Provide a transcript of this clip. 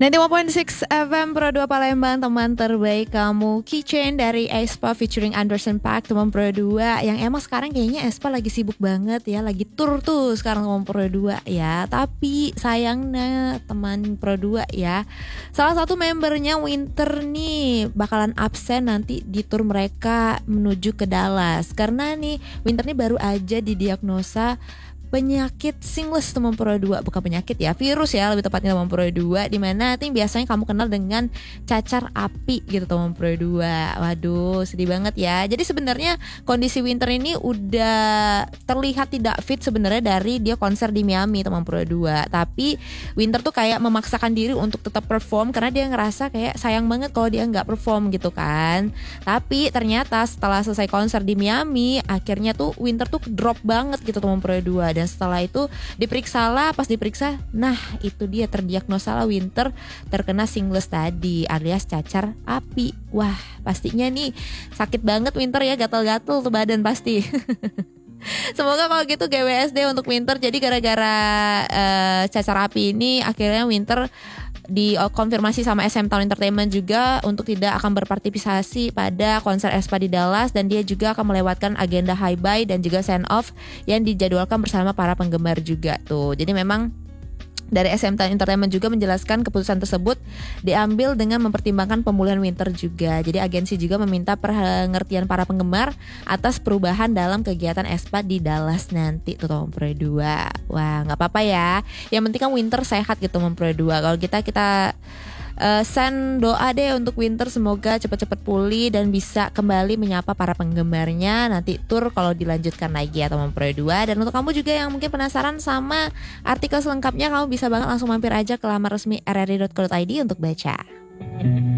95.6 FM Pro 2 Palembang, teman terbaik kamu. Keychain dari aespa featuring Anderson .Paak, teman Pro 2. Yang emang sekarang kayaknya aespa lagi sibuk banget ya, lagi tour tuh sekarang teman Pro 2 ya. Tapi sayangnya teman Pro 2 ya, salah satu membernya Winter nih bakalan absen nanti di tour mereka menuju ke Dallas. Karena nih Winter nih baru aja didiagnosa penyakit singles teman Pro 2, bukan penyakit ya, virus ya lebih tepatnya teman Pro 2, dimana nanti biasanya kamu kenal dengan cacar api gitu teman Pro 2. Waduh, sedih banget ya. Jadi sebenarnya kondisi Winter ini udah terlihat tidak fit sebenarnya dari dia konser di Miami teman Pro 2. Tapi Winter tuh kayak memaksakan diri untuk tetap perform karena dia ngerasa kayak sayang banget kalau dia nggak perform gitu kan. Tapi ternyata setelah selesai konser di Miami, akhirnya tuh Winter tuh drop banget gitu teman Pro 2. Dan setelah itu diperiksalah, pas diperiksa, nah itu dia terdiagnosa lah Winter terkena singles tadi alias cacar api. Wah pastinya nih sakit banget Winter ya, gatal-gatal tuh badan pasti. Semoga kalau gitu GWSD untuk Winter. Jadi gara-gara cacar api ini akhirnya Winter dikonfirmasi sama SM Town Entertainment juga untuk tidak akan berpartisipasi pada konser aespa di Dallas, dan dia juga akan melewatkan agenda High Bye dan juga Send Off yang dijadwalkan bersama para penggemar juga tuh. Jadi memang dari SM Town Entertainment juga menjelaskan keputusan tersebut diambil dengan mempertimbangkan pemulihan Winter juga. Jadi agensi juga meminta pengertian para penggemar atas perubahan dalam kegiatan aespa di Dallas nanti tuh teman Pro 2. Wah gak apa-apa ya, yang penting kan Winter sehat gitu teman Pro 2. Kalau kita send doa deh untuk Winter, semoga cepat-cepat pulih dan bisa kembali menyapa para penggemarnya nanti tour kalau dilanjutkan lagi ya teman Pro 2. Dan untuk kamu juga yang mungkin penasaran sama artikel selengkapnya, kamu bisa banget langsung mampir aja ke laman resmi rri.co.id untuk baca.